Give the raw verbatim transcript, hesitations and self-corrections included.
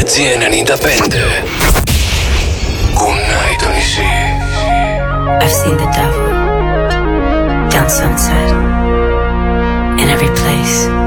Energia ενενήντα πέντε. Κουνάει το νησί. I've seen the devil down Sunset in every place.